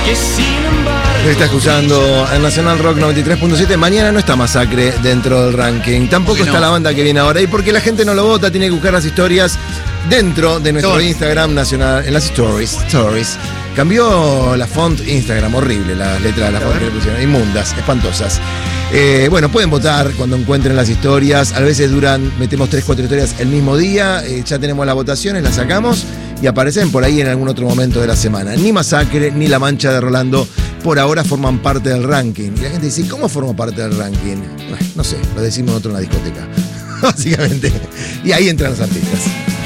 Está escuchando el Nacional Rock 93.7. Mañana no está Masacre dentro del ranking. Tampoco está la banda que viene ahora. Y porque la gente no lo vota, tiene que buscar las historias dentro de nuestro Instagram nacional. En las stories. Cambió la font Instagram, horrible la letra de la font que le pusieron. Inmundas, espantosas. Bueno, pueden votar cuando encuentren las historias. A veces metemos 3-4 historias el mismo día. Ya tenemos las votaciones, las sacamos y aparecen por ahí en algún otro momento de la semana. Ni Masacre ni La Mancha de Rolando por ahora forman parte del ranking. Y la gente dice, ¿cómo forma parte del ranking? Bueno, no sé, lo decimos nosotros en la discoteca, básicamente. Y ahí entran los artistas.